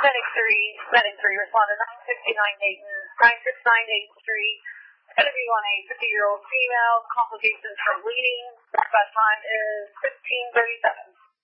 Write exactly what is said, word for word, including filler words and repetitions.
Medic three, Medic three, respond to nine sixty-nine Dayton, nine sixty-nine Dayton Street. It's going to be on a fifty-year-old female, complications from bleeding. Dispatch time is fifteen thirty-seven.